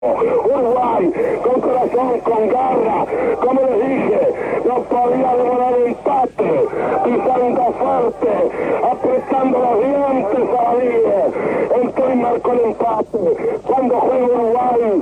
Uruguay, con corazón, con garra, como les dije, no podía demorar el empate, pisando fuerte, apretando los dientes a la vida. El que marcó el empate, cuando juega Uruguay,